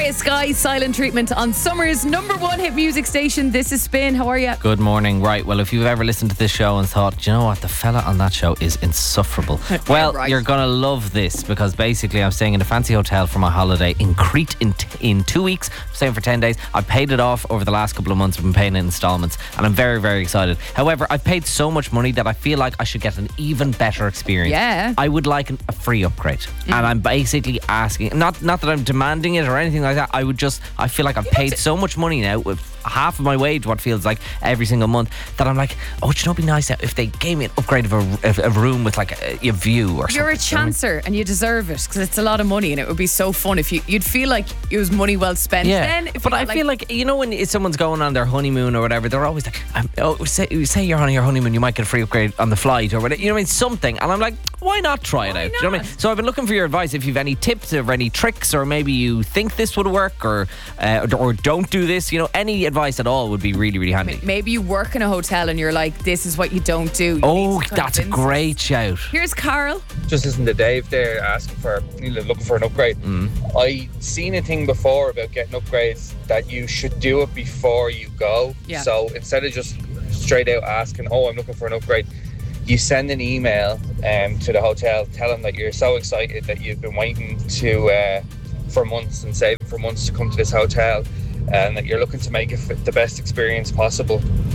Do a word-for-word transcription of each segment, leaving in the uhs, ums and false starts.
Gaia Sky, Silent Treatment on Summer's number one hit music station. This is Spin. How are you? Good morning. Right, well, if you've ever listened to this show and thought, do you know what, the fella on that show is insufferable. Well, right. You're going to love this, because basically I'm staying in a fancy hotel for my holiday in Crete in t- in two weeks. I'm staying for ten days. I've paid it off over the last couple of months. I've been paying it in installments, and I'm very, very excited. However, I've paid so much money that I feel like I should get an even better experience. Yeah. I would like an, a free upgrade. Mm. And I'm basically asking, not, not that I'm demanding it or anything like that. I would just, I feel like I've paid so much money now, with half of my wage, what feels like every single month, that I'm like, oh, do you know, it'd be nice if they gave me an upgrade of a, of a room with like a, a view or something. You're a chancer and you deserve it, because it's a lot of money, and it would be so fun if you, you'd feel like it was money well spent. Yeah, then if but I like, feel like, you know, when someone's going on their honeymoon or whatever, they're always like, um, oh, say, say you're on your honeymoon, you might get a free upgrade on the flight or whatever, you know what I mean, something. And I'm like, why not try it Why out? not? Do you know what I mean? So I've been looking for your advice. If you've any tips or any tricks, or maybe you think this would work, or uh, or, or don't do this, you know, any advice at all would be really, really handy. Maybe you work in a hotel and you're like, this is what you don't do. You oh, that's a great shout. Here's Carl. Just listen to Dave there asking for, looking for an upgrade. Mm. I seen a thing before about getting upgrades that you should do it before you go. Yeah. So instead of just straight out asking, oh, I'm looking for an upgrade, you send an email um, to the hotel, tell them that you're so excited that you've been waiting to uh, for months and saving for months to come to this hotel, and that you're looking to make it the best experience possible.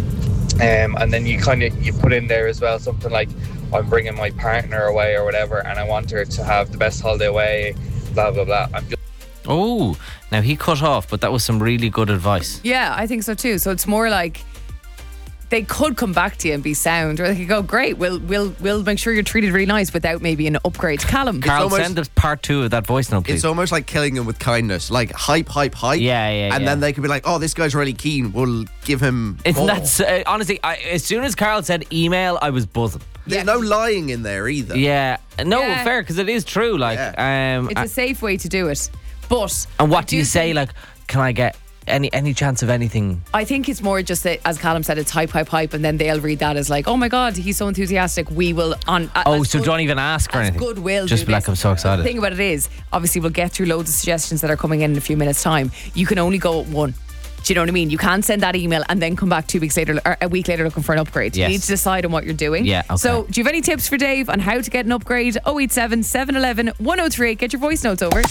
Um, and then you kind of you put in there as well something like, I'm bringing my partner away or whatever, and I want her to have the best holiday away, blah blah blah. I'm just Oh, now he cut off, but that was some really good advice. Yeah, I think so too. So it's more like they could come back to you and be sound, or they could go, great, we'll we'll we'll make sure you're treated really nice without maybe an upgrade. Callum. Carl, almost- send us part two of that voice note, please. It's almost like killing him with kindness, like hype, hype, hype. Yeah, yeah, And yeah. then they could be like, "Oh, this guy's really keen. We'll give him." It's more. that's uh, honestly, I, as soon as Carl said email, I was buzzing. There's Yeah. no lying in there either. Yeah, no, Yeah. fair, because it is true. Like, um, It's a safe way to do it. But and what I do you say? think- Like, can I get any any chance of anything? I think it's more just that, as Callum said, it's hype, hype, hype, and then they'll read that as like, oh my God, he's so enthusiastic. We will on. Oh, as so good- don't even ask for as anything. Goodwill. Just do be like, this. I'm so excited. The thing about it is, obviously, we'll get through loads of suggestions that are coming in in a few minutes' time. You can only go at one. Do you know what I mean? You can't send that email and then come back two weeks later or a week later looking for an upgrade. Yes. You need to decide on what you're doing. Yeah, okay. So, do you have any tips for Dave on how to get an upgrade? oh eight seven, seven one one, one oh three eight. Get your voice notes over.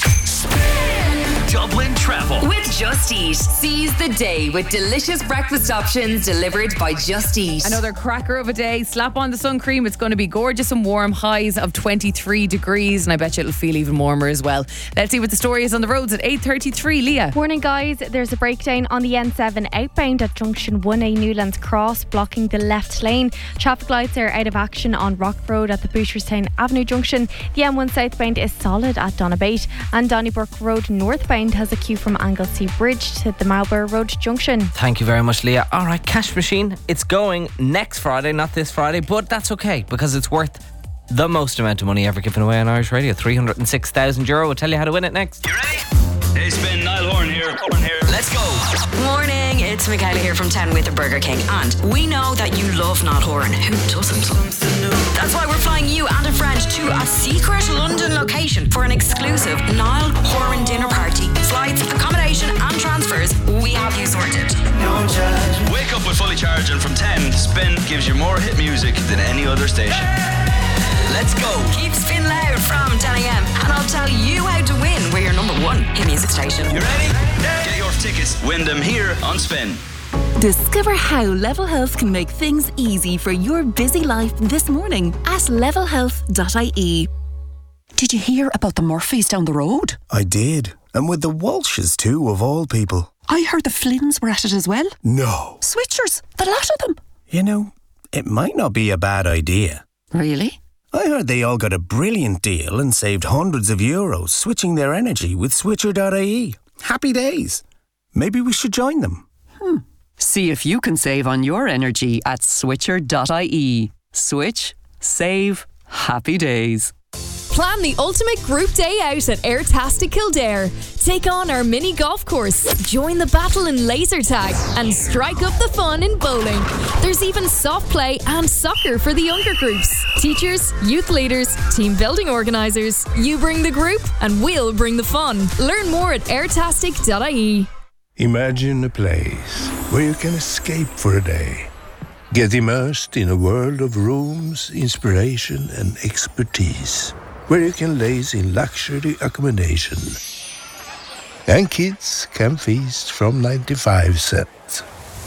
Dublin Travel. With Just Eat. Seize the day with delicious breakfast options delivered by Just Eat. Another cracker of a day. Slap on the sun cream. It's going to be gorgeous and warm. Highs of twenty-three degrees, and I bet you it'll feel even warmer as well. Let's see what the story is on the roads at eight thirty-three. Leah. Morning, guys. There's a breakdown on the N seven outbound at junction one A Newlands Cross, blocking the left lane. Traffic lights are out of action on Rock Road at the Butcherstown Avenue junction. The M one southbound is solid at Donabate, and Donnybrook Road northbound has a queue from Anglesey Bridge to the Marlborough Road junction. Thank you very much, Leah. All right, Cash Machine. It's going next Friday, not this Friday, but that's okay, because it's worth the most amount of money ever given away on Irish Radio. three hundred six thousand euro. We'll tell you how to win it next. You ready? Hey, Spin, Niall Horn here. Horn here. Let's go. Morning, it's Michaela here from ten with the Burger King, and we know that you love Niall Horan. Who doesn't? That's why we're flying you and a friend to a secret London location for an exclusive Niall Horan dinner party. Flights, accommodation and transfers, we have you sorted. Wake up with Fully Charged, and from ten, Spin gives you more hit music than any other station. Let's go. Keep Spin loud from ten a.m. and I'll tell you how to win. We're your number one hit music station. You ready? Get your tickets. Win them here on Spin. Discover how Level Health can make things easy for your busy life this morning at level health dot I E. Did you hear about the Murphys down the road? I did. And with the Walshes too, of all people. I heard the Flynns were at it as well. No. Switchers, the lot of them. You know, it might not be a bad idea. Really? I heard they all got a brilliant deal and saved hundreds of euros switching their energy with switcher dot I E. Happy days. Maybe we should join them. Hmm. See if you can save on your energy at switcher dot I E. Switch, save, happy days. Plan the ultimate group day out at Airtastic Kildare. Take on our mini golf course, join the battle in laser tag, and strike up the fun in bowling. There's even soft play and soccer for the younger groups. Teachers, youth leaders, team building organisers. You bring the group and we'll bring the fun. Learn more at airtastic dot I E. Imagine a place where you can escape for a day. Get immersed in a world of rooms, inspiration and expertise. Where you can laze in luxury accommodation. And kids can feast from ninety-five cents.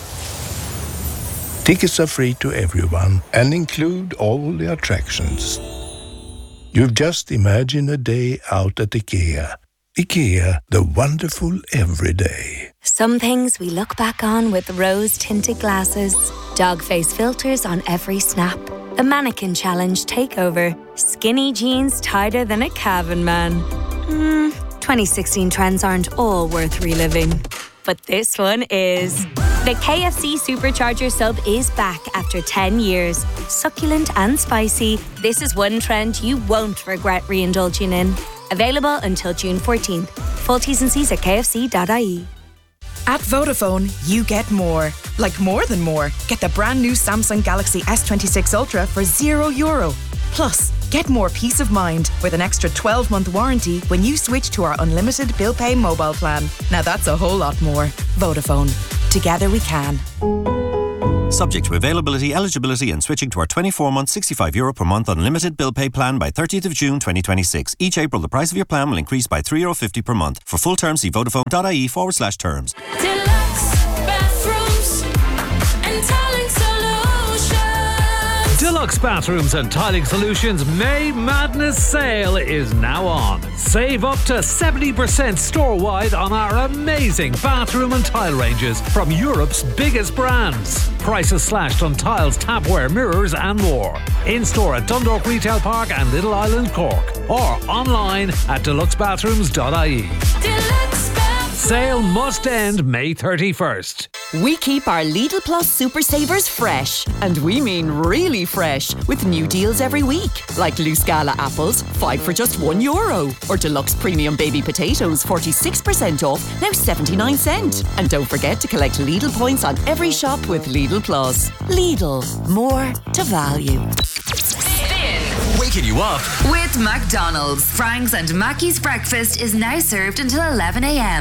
Tickets are free to everyone and include all the attractions. You've just imagined a day out at IKEA. IKEA, the wonderful everyday. Some things we look back on with rose-tinted glasses. Dog face filters on every snap. A mannequin challenge takeover. Skinny jeans tighter than a Calvin man. Hmm, twenty sixteen trends aren't all worth reliving. But this one is. The K F C Supercharger sub is back after ten years. Succulent and spicy, this is one trend you won't regret re-indulging in. Available until June fourteenth. Full T's and C's at k f c dot I E. At Vodafone, you get more. Like more than more. Get the brand new Samsung Galaxy S twenty-six Ultra for zero euro. Plus, get more peace of mind with an extra twelve month warranty when you switch to our unlimited bill pay mobile plan. Now that's a whole lot more. Vodafone. Together we can. Subject to availability, eligibility and switching to our twenty-four month sixty-five euro per month unlimited bill pay plan by thirtieth of June twenty twenty-six. Each April the price of your plan will increase by three euro fifty per month. For full terms see vodafone.ie forward slash terms. Deluxe bathrooms and tiling solutions. Deluxe Bathrooms and Tiling Solutions May Madness Sale is now on. Save up to seventy percent store-wide on our amazing bathroom and tile ranges from Europe's biggest brands. Prices slashed on tiles, tapware, mirrors and more. In-store at Dundalk Retail Park and Little Island, Cork. Or online at deluxe bathrooms dot I E. Deluxe Sale must end May thirty-first. We keep our Lidl Plus Super Savers fresh, and we mean really fresh, with new deals every week, like loose Gala apples, five for just one euro, or deluxe premium baby potatoes, forty-six percent off, now seventy-nine cent. And don't forget to collect Lidl points on every shop with Lidl Plus. Lidl, more to value. Waking you up with McDonald's. Frank's and Mackey's breakfast is now served until eleven a.m.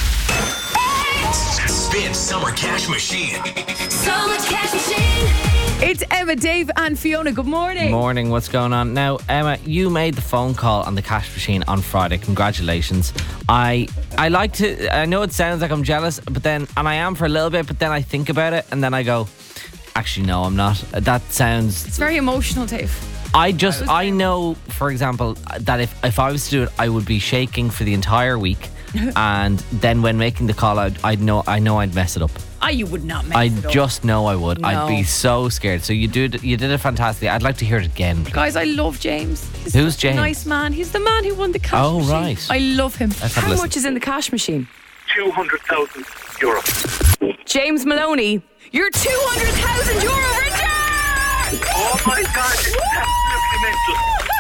Spin Summer Cash Machine. Summer Cash Machine. It's Emma, Dave and Fiona. Good morning. Morning, what's going on? Now, Emma, you made the phone call on the cash machine on Friday. Congratulations. I I like to, I know it sounds like I'm jealous, but then, and I am for a little bit, but then I think about it and then I go, actually, no, I'm not. That sounds... It's very emotional, Dave. I just, I know, for example, that if, if I was to do it, I would be shaking for the entire week. And then when making the call out, I'd know, I know I'd mess it up. Ah, you would not mess I it up. just know I would. No. I'd be so scared. So you did, you did it fantastically. I'd like to hear it again, please. Guys, I love James. He's Who's such James? A nice man. He's the man who won the cash Oh, machine. right. I love him. Let's have a How listen. much is in the cash machine? two hundred thousand euro. My Maloney, you're two hundred thousand euro richer! Oh my God, it's absolutely mental.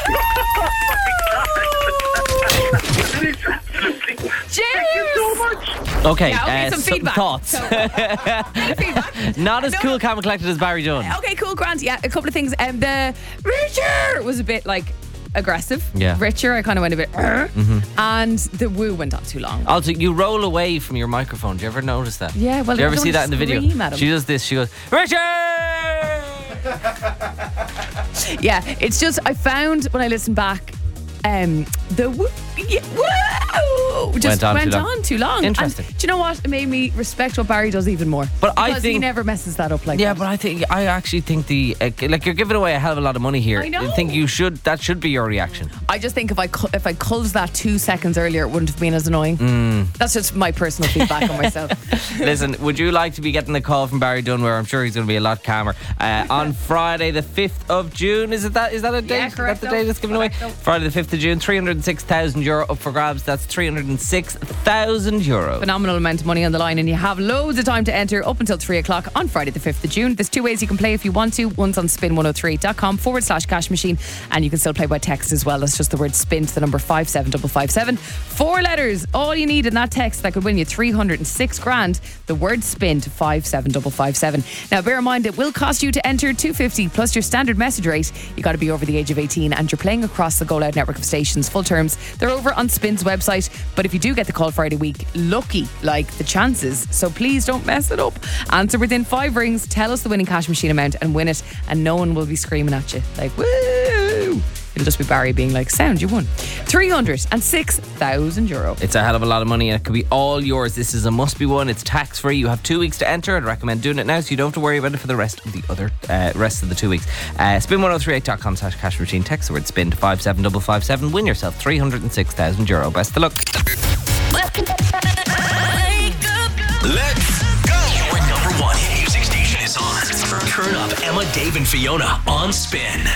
It is absolutely. James! Thank you so much. Okay, Yeah, okay, uh, some feedback. thoughts. So- feedback. Not as No, cool, no. calm and collected as Barry Dunn. Okay, cool, Grant. Yeah, a couple of things. Um, the richer was a bit like aggressive. Yeah. Richer, I kind of went a bit. "Arr." Mhm. And the woo went on too long. Also, you roll away from your microphone. Do you ever notice that? Yeah, well, do you I ever don't see wanna that in the video? scream at him. She does this. She goes, Richard! Yeah, it's just I found when I listened back, um, the woo, yeah, woo just Went on went too long. on too long. Interesting. And do you know what? It made me respect what Barry does even more. But I because he think- never messes that up like Yeah, that. but I think I actually think the uh, like you're giving away a hell of a lot of money here. I know. think you should. That should be your reaction. I just think if I cu- if I culled that two seconds earlier, it wouldn't have been as annoying. Mm. That's just my personal feedback on myself. Listen, would you like to be getting the call from Barry Dunn, where I'm sure he's going to be a lot calmer uh, on Friday, the fifth of June? Is it that? Is that a date? Yeah, Is correct, that the date that's given away? correct. Friday, the fifth of June. Three hundred and six thousand euro up for grabs. That's three hundred and hundred six thousand euro. Phenomenal amount of money on the line, and you have loads of time to enter up until three o'clock on Friday the fifth of June. There's two ways you can play if you want to. One's on spin one oh three dot com forward slash cash machine, and you can still play by text as well. That's just the word spin to the number five seven five five seven. Four letters, all you need in that text that could win you three hundred six grand. The word spin to five seven five five seven. Now bear in mind it will cost you to enter two hundred fifty plus your standard message rate. You got to be over the age of eighteen, and you're playing across the Go Loud network of stations. Full terms, they're over on Spin's website. But if you do get the call Friday week, lucky like the chances, so please don't mess it up. Answer within five rings, tell us the winning cash machine amount and win it, and no one will be screaming at you like woo. It'll just be Barry being like, sound, you won three hundred six thousand euro. It's a hell of a lot of money and it could be all yours. This is a must be one. It's tax free. You have two weeks to enter. I'd recommend doing it now so you don't have to worry about it for the rest of the other uh, rest of the two weeks. Uh, spin one oh three eight dot com slash cash machine. Text the word spin to five seven five five seven. Win yourself three hundred six thousand euro. Best of luck. Let's go. Your number one hit music station is on. Turn up Emma, Dave, and Fiona on Spin.